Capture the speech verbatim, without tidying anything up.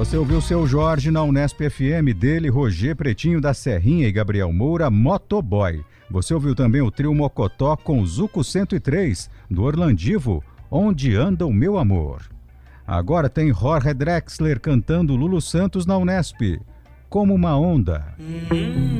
Você ouviu Seu Jorge na Unesp F M, dele, Roger Pretinho da Serrinha e Gabriel Moura, Motoboy. Você ouviu também o trio Mocotó com Zuco cento e três, do Orlandivo, Onde Anda o Meu Amor. Agora tem Jorge Drexler cantando Lulu Santos na Unesp, Como uma Onda.